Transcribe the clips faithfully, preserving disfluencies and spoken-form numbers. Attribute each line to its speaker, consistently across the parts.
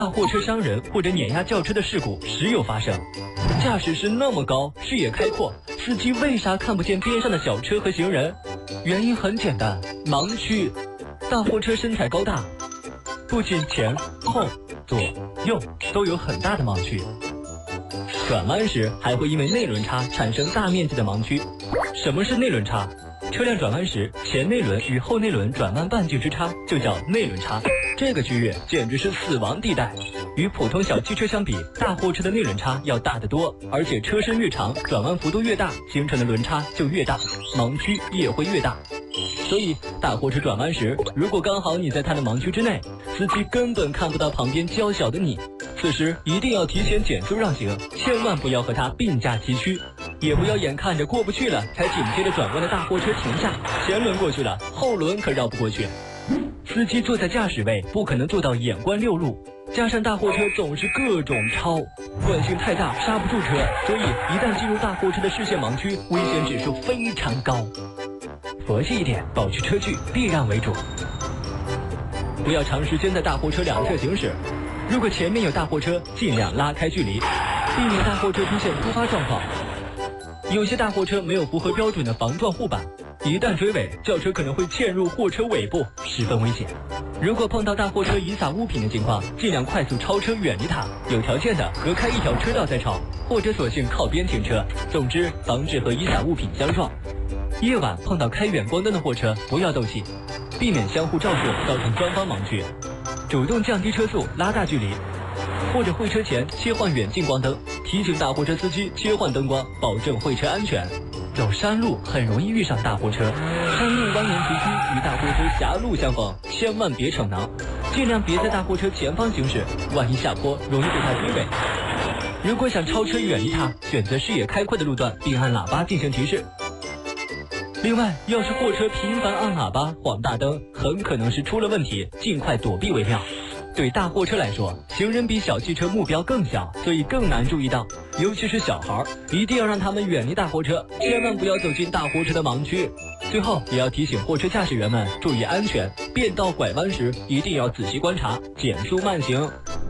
Speaker 1: 大货车伤人或者碾压轿车的事故时有发生。驾驶室那么高，视野开阔，司机为啥看不见边上的小车和行人？原因很简单，盲区。大货车身材高大，不仅前后左右都有很大的盲区，转弯时还会因为内轮差产生大面积的盲区。什么是内轮差？车辆转弯时，前内轮与后内轮转弯半径之差就叫内轮差，这个区域简直是死亡地带。与普通小汽车相比，大货车的内轮差要大得多，而且车身越长，转弯幅度越大，形成的轮差就越大，盲区也会越大。所以大货车转弯时，如果刚好你在它的盲区之内，司机根本看不到旁边娇小的你，此时一定要提前减速让行，千万不要和它并驾齐驱，也不要眼看着过不去了才紧接着转弯的大货车停下，前轮过去了，后轮可绕不过去。司机坐在驾驶位不可能做到眼观六路，加上大货车总是各种超，惯性太大刹不住车，所以一旦进入大货车的视线盲区，危险指数非常高。佛系一点，保持车距，避让为主。不要长时间在大货车两侧行驶，如果前面有大货车，尽量拉开距离，避免大货车出现突发状况。有些大货车没有符合标准的防撞护板，一旦追尾，轿车可能会嵌入货车尾部，十分危险。如果碰到大货车遗撒物品的情况，尽量快速超车远离它，有条件的隔开一条车道再超，或者索性靠边停车。总之，防止和遗撒物品相撞。夜晚碰到开远光灯的货车，不要斗气，避免相互照射造成双方盲区，主动降低车速，拉大距离，或者会车前切换远近光灯，提醒大货车司机切换灯光，保证会车安全。走山路很容易遇上大货车，山路蜿蜒崎岖，与大货车狭路相逢，千万别逞能，尽量别在大货车前方行驶，万一下坡容易被它追尾。如果想超车远离它，选择视野开阔的路段，并按喇叭进行提示。另外，要是货车频繁按喇叭、晃大灯，很可能是出了问题，尽快躲避为妙。对大货车来说，行人比小汽车目标更小，所以更难注意到，尤其是小孩，一定要让他们远离大货车，千万不要走进大货车的盲区。最后，也要提醒货车驾驶员们注意安全，变道拐弯时一定要仔细观察，减速慢行。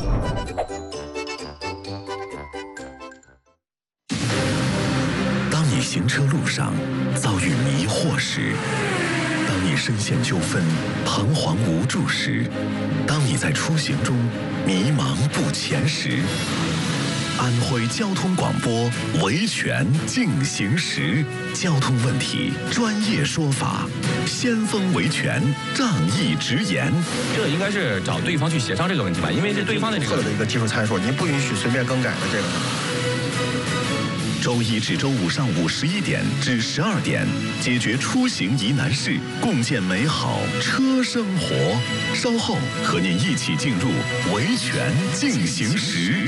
Speaker 2: 当你行车路上遭遇迷惑时，当你深陷纠纷彷徨无助时，当你在出行中迷茫不前时，安徽交通广播维权进行时，交通问题专业说法，先锋维权仗义直言。
Speaker 3: 这应该是找对方去协商这个问题吧，因为这对方的这个
Speaker 4: 的一个技术参数，您不允许随便更改的这个。
Speaker 2: 周一至周五上午十一点至十二点，解决出行疑难事，共建美好车生活。稍后和您一起进入维权进行时。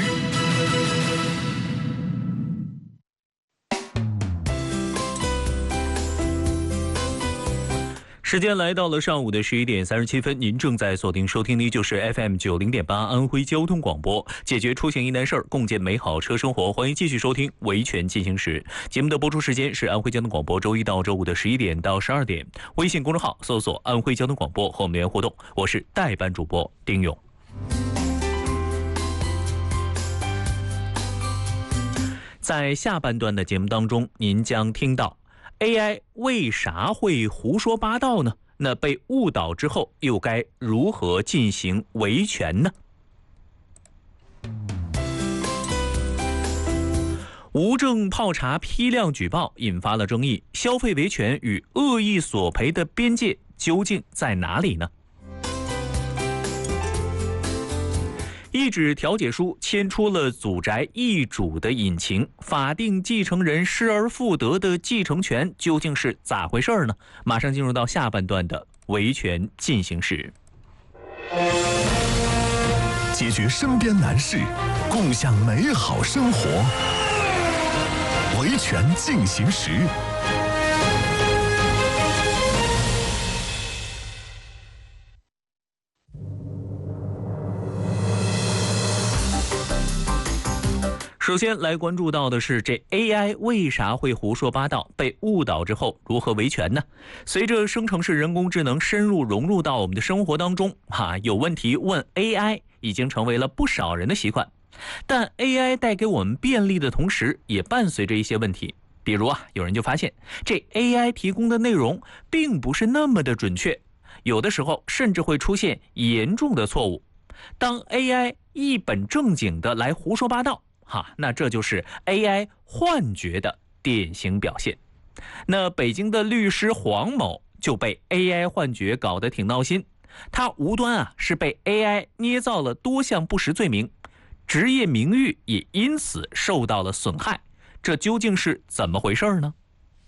Speaker 5: 时间来到了上午的十一点三十七分，您正在锁定收听的就是 F M 九零点八安徽交通广播，解决出行疑难事儿，共建美好车生活。欢迎继续收听维权进行时。节目的播出时间是安徽交通广播周一到周五的十一点到十二点。微信公众号搜索安徽交通广播和我们留言互动。我是代班主播丁勇。在下半段的节目当中，您将听到A I 为啥会胡说八道呢？那被误导之后又该如何进行维权呢？无证泡茶批量举报引发了争议，消费维权与恶意索赔的边界究竟在哪里呢？一纸调解书牵出了祖宅易主的隐情，法定继承人失而复得的继承权究竟是咋回事呢？马上进入到下半段的维权进行时，
Speaker 2: 解决身边难事，共享美好生活。维权进行时。
Speaker 5: 首先来关注到的是，这 A I 为啥会胡说八道，被误导之后如何维权呢？随着生成式人工智能深入融入到我们的生活当中，哈、啊，有问题问 A I 已经成为了不少人的习惯。但 A I 带给我们便利的同时，也伴随着一些问题。比如啊，有人就发现这 A I 提供的内容并不是那么的准确，有的时候甚至会出现严重的错误。当 A I 一本正经的来胡说八道，哈，那这就是 A I 幻觉的典型表现。那北京的律师黄某就被 A I 幻觉搞得挺闹心，他无端啊是被 A I 捏造了多项不实罪名，职业名誉也因此受到了损害，这究竟是怎么回事呢？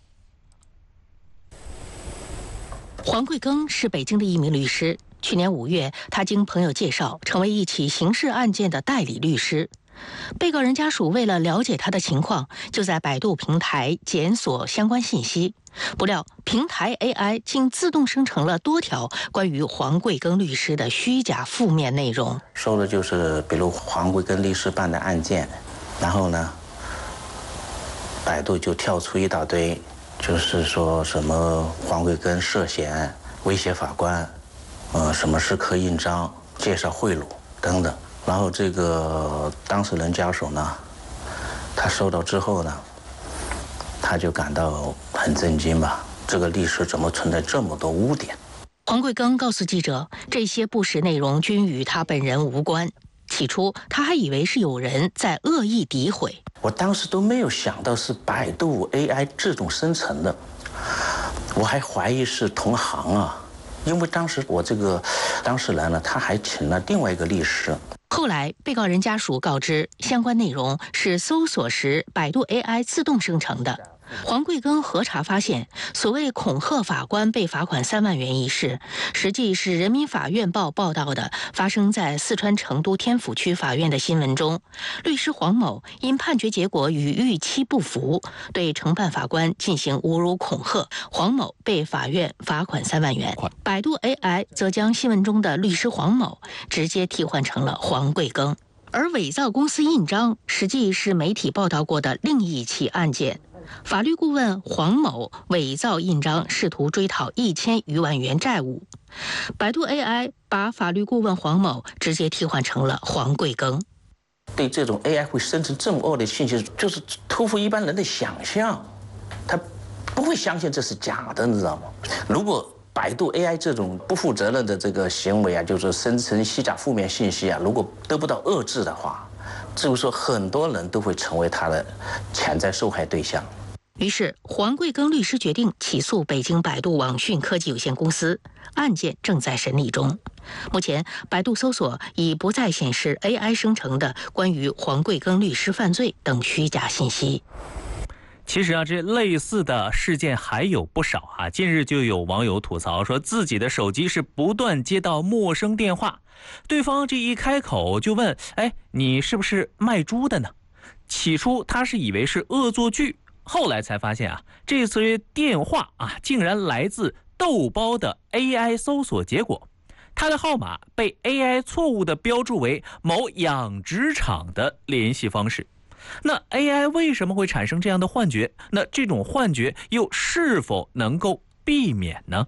Speaker 6: 黄贵庚是北京的一名律师，去年五月，他经朋友介绍成为一起刑事案件的代理律师。被告人家属为了了解他的情况，就在百度平台检索相关信息，不料平台 A I 竟自动生成了多条关于黄贵庚律师的虚假负面内容。
Speaker 7: 说的就是比如黄贵庚律师办的案件，然后呢，百度就跳出一大堆，就是说什么黄贵庚涉嫌威胁法官，呃，什么时刻印章、介绍贿赂等等。然后这个当事人家属呢，他收到之后呢，他就感到很震惊吧，这个律师怎么存在这么多污点？
Speaker 6: 黄贵庚告诉记者，这些不实内容均与他本人无关。起初他还以为是有人在恶意诋毁，
Speaker 7: 我当时都没有想到是百度 A I 自动生成的，我还怀疑是同行啊，因为当时我这个当事人呢，他还请了另外一个律师。
Speaker 6: 后来，被告人家属告知，相关内容是搜索时百度 A I 自动生成的。黄贵庚核查发现，所谓恐吓法官被罚款三万元一事，实际是人民法院报报道的发生在四川成都天府区法院的新闻中。律师黄某因判决结果与预期不符，对承办法官进行侮辱恐吓，黄某被法院罚款三万元。百度 A I 则将新闻中的律师黄某直接替换成了黄贵庚。而伪造公司印章实际是媒体报道过的另一起案件。法律顾问黄某伪造印章，试图追讨一千余万元债务。百度 A I 把法律顾问黄某直接替换成了黄贵庚。
Speaker 7: 对这种 A I 会生成这么恶劣信息，就是突破一般人的想象，他不会相信这是假的，你知道吗？如果百度 A I 这种不负责任的这个行为啊，就是生成虚假负面信息啊，如果得不到遏制的话，就是说很多人都会成为他的潜在受害对象。
Speaker 6: 于是黄贵庚律师决定起诉北京百度网讯科技有限公司，案件正在审理中。目前百度搜索已不再显示 A I 生成的关于黄贵庚律师犯罪等虚假信息。
Speaker 5: 其实啊，这类似的事件还有不少啊。近日就有网友吐槽说，自己的手机是不断接到陌生电话，对方这一开口就问：“哎，你是不是卖猪的呢？”起初他是以为是恶作剧，后来才发现啊，这次电话啊竟然来自豆包的 A I 搜索结果，他的号码被 A I 错误的标注为某养殖场的联系方式。那 A I 为什么会产生这样的幻觉？那这种幻觉又是否能够避免呢？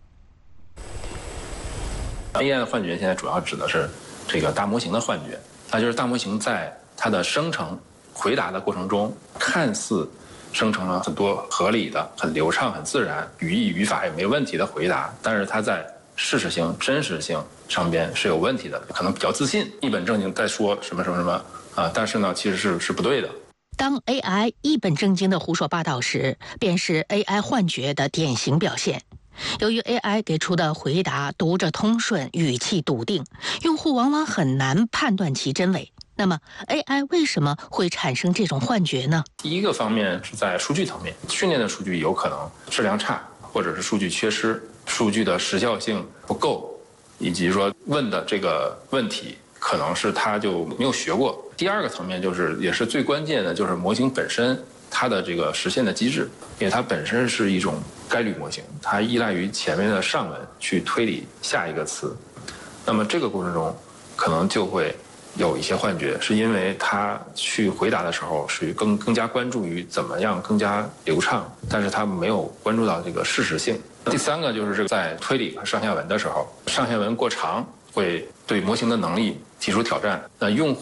Speaker 8: A I 的幻觉现在主要指的是这个大模型的幻觉，那就是大模型在它的生成回答的过程中，看似生成了很多合理的、很流畅、很自然、语义语法也没问题的回答，但是它在事实性、真实性上边是有问题的，可能比较自信，一本正经在说什么什么什么。啊，但是呢，其实是是不对的。
Speaker 6: 当 A I 一本正经的胡说八道时，便是 A I 幻觉的典型表现。由于 A I 给出的回答读着通顺，语气笃定，用户往往很难判断其真伪。那么 A I 为什么会产生这种幻觉呢？
Speaker 8: 第一个方面是在数据层面，训练的数据有可能质量差，或者是数据缺失，数据的时效性不够，以及说问的这个问题可能是他就没有学过。第二个层面就是也是最关键的，就是模型本身它的这个实现的机制，因为它本身是一种概率模型，它依赖于前面的上文去推理下一个词，那么这个过程中可能就会有一些幻觉，是因为他去回答的时候属于更更加关注于怎么样更加流畅，但是他没有关注到这个事实性。第三个就是这个在推理和上下文的时候，上下文过长会对模型的能力提出挑战。那用户